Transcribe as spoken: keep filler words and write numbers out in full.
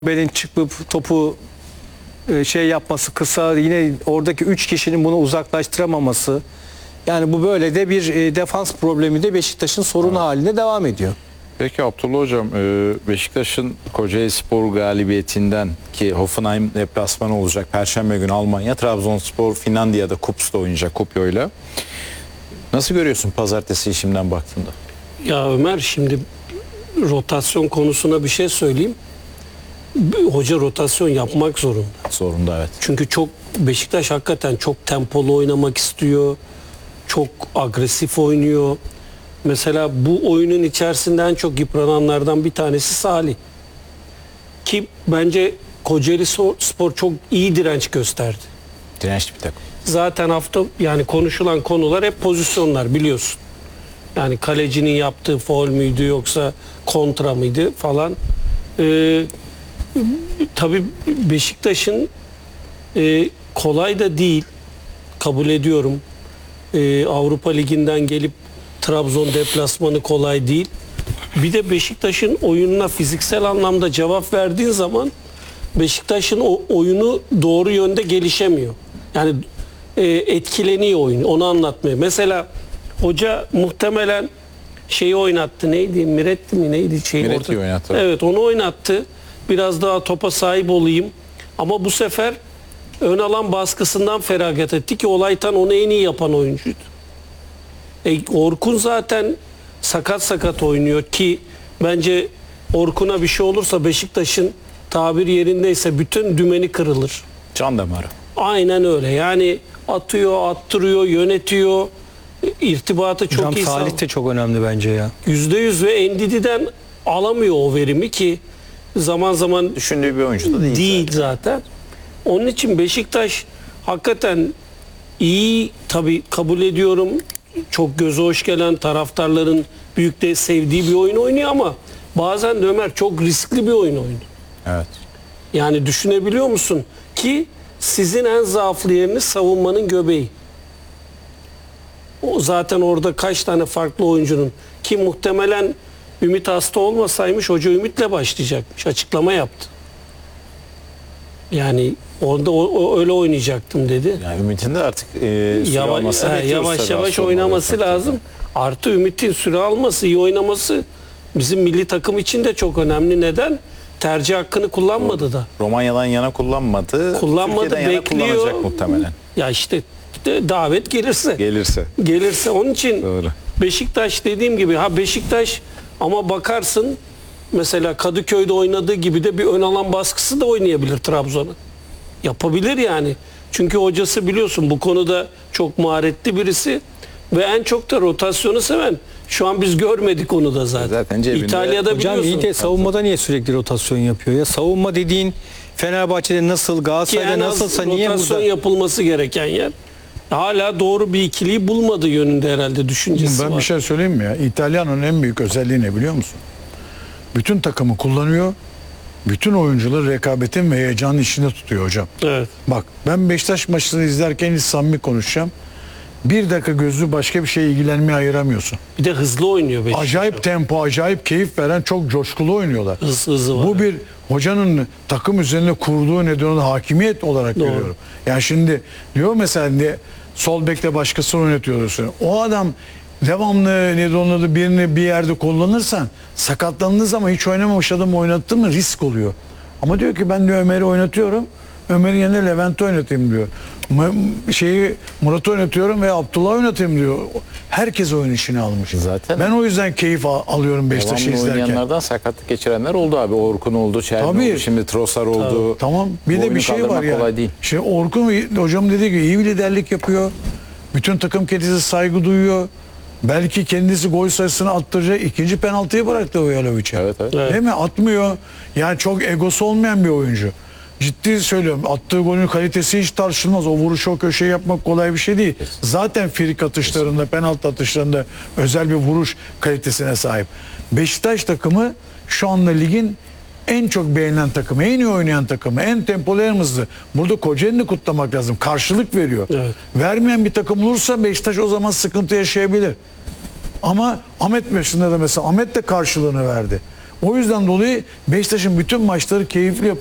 Belin çıkıp topu e, şey yapması, kısa, yine oradaki üç kişinin bunu uzaklaştıramaması. Yani bu böyle de bir e, defans problemi de Beşiktaş'ın sorunu Evet. halinde devam ediyor. Peki Abdullah Hocam, e, Beşiktaş'ın Kocaelispor galibiyetinden, ki Hoffenheim deplasmanı olacak Perşembe günü Almanya, Trabzonspor Finlandiya'da Kups'ta oynayacak Kupyo'yla. Nasıl görüyorsun pazartesi işimden baktığında? Ya Ömer, şimdi rotasyon konusuna bir şey söyleyeyim. Hoca rotasyon yapmak zorunda. Zorunda, evet. Çünkü çok Beşiktaş hakikaten çok tempolu oynamak istiyor. Çok agresif oynuyor. Mesela bu oyunun içerisinden çok yıprananlardan bir tanesi Salih. Ki bence Kocaeli Spor çok iyi direnç gösterdi. Dirençli bir takım. Zaten hafta yani konuşulan konular hep pozisyonlar, biliyorsun. Yani kalecinin yaptığı faul müydü yoksa kontra mıydı falan. Ee, tabii Beşiktaş'ın e, kolay da değil, kabul ediyorum. Ee, Avrupa Ligi'nden gelip Trabzon deplasmanı kolay değil. Bir de Beşiktaş'ın oyununa fiziksel anlamda cevap verdiğin zaman Beşiktaş'ın o oyunu doğru yönde gelişemiyor. Yani e, etkileniyor oyun. Onu anlatmıyor. Mesela hoca muhtemelen şeyi oynattı. Neydi? Miretti mi? Neydi? Şeyin Miretti'yi orta... oynattı. Evet, onu oynattı. Biraz daha topa sahip olayım. Ama bu sefer ön alan baskısından feragat etti ki Olaytan onu en iyi yapan oyuncuydu. E, Orkun zaten sakat sakat oynuyor ki bence Orkun'a bir şey olursa Beşiktaş'ın tabir yerindeyse bütün dümeni kırılır. Can damarı. Aynen öyle. Yani atıyor, attırıyor, yönetiyor. İrtibatı çok Hocam iyi. Salih de çok önemli bence ya. yüzde yüz ve Endidi'den alamıyor o verimi ki zaman zaman Düşündüğü bir oyuncu da değil. değil zaten. zaten. Onun için Beşiktaş hakikaten iyi, tabii kabul ediyorum. Çok göze hoş gelen, taraftarların büyük de sevdiği bir oyun oynuyor ama bazen de Ömer çok riskli bir oyun oynuyor. Evet. Yani düşünebiliyor musun ki sizin en zaaflı yeriniz savunmanın göbeği. O zaten orada kaç tane farklı oyuncunun, ki muhtemelen Ümit hasta olmasaymış hoca Ümit'le başlayacakmış. Açıklama yaptı. Yani orada o, o öyle oynayacaktım dedi. Yani Ümit'in de artık e, süre Yava, almasını he, bekliyoruz yavaş tabii yavaş aslında oynaması olarak lazım. Artı Ümit'in süre alması, iyi oynaması bizim milli takım için de çok önemli. Neden? Tercih hakkını kullanmadı da. Romanya'dan yana kullanmadı. Kullanmadı, Türkiye'den yana bekliyor. kullanacak muhtemelen. Ya işte de- davet gelirse. Gelirse. Gelirse. Onun için Doğru. Beşiktaş, dediğim gibi, ha Beşiktaş, ama bakarsın mesela Kadıköy'de oynadığı gibi de bir ön alan baskısı da oynayabilir Trabzon'a. Yapabilir yani. Çünkü hocası biliyorsun bu konuda çok maharetli birisi ve en çok da rotasyonu seven. Şu an biz görmedik onu da zaten. Zaten cebinde. İtalya'da Hocam iyi biliyorsun. de savunmada niye sürekli rotasyon yapıyor ya? Savunma dediğin Fenerbahçe'de nasıl, Ki Galatasaray'da en az nasılsa niye rotasyon burada? yapılması gereken yer. Hala doğru bir ikiliyi bulmadı yönünde herhalde düşüncesi Ben var. bir şey söyleyeyim mi ya? İtalyan'ın en büyük özelliği ne biliyor musun? Bütün takımı kullanıyor. Bütün oyuncuları rekabetin ve heyecanın içinde tutuyor hocam. Evet. Bak, ben Beşiktaş maçını izlerken hiç samimi konuşacağım. Bir dakika gözü başka bir şeye ilgilenmeye ayıramıyorsun. Bir de hızlı oynuyor Beşiktaş. Acayip tempo, acayip keyif veren, çok coşkulu oynuyorlar. Hız, hızı var. Bu bir hocanın takım üzerine kurduğu neden onu hakimiyet olarak Doğru. görüyorum. Yani şimdi diyor mesela ne, sol bekte başkasını oynatıyorsun. O adam devamlı ne donladı birini bir yerde kullanırsan sakatlandığı zaman hiç oynamamış adamı oynattı mı risk oluyor. Ama diyor ki ben de Ömer'i oynatıyorum. Ömer'in yerine Levent'i oynatayım diyor. M- şeyi Murat'ı oynatıyorum ve Abdullah oynatayım diyor. Herkes oyun işini almış. Zaten- ben o yüzden keyif al- alıyorum Beşiktaş'ı Devamlı izlerken. oynayanlardan sakatlık geçirenler oldu abi. Orkun oldu, Çermi Tabii. oldu, şimdi Trossard oldu. Tamam. Bir Bu de oyunu bir şey var kaldırmak ya. kolay değil. Şimdi Orkun hocam dediği gibi iyi bir liderlik yapıyor. Bütün takım kendisi saygı duyuyor. Belki kendisi gol sayısını attıracak. İkinci penaltıyı bıraktı Oyalovic'e. Evet, evet. Evet. Değil mi? Atmıyor. Yani çok egosu olmayan bir oyuncu. Ciddi söylüyorum. Attığı golün kalitesi hiç tartışılmaz. O vuruşu o köşeye yapmak kolay bir şey değil. Zaten frik atışlarında, penaltı atışlarında özel bir vuruş kalitesine sahip. Beşiktaş takımı şu anda ligin en çok beğenilen takımı, en iyi oynayan takımı, en tempolu, en hızlı. Burada Kocaeli'ni kutlamak lazım. Karşılık veriyor. Evet. Vermeyen bir takım olursa Beşiktaş o zaman sıkıntı yaşayabilir. Ama Ahmet maçında da mesela Ahmet de karşılığını verdi. O yüzden dolayı Beşiktaş'ın bütün maçları keyifli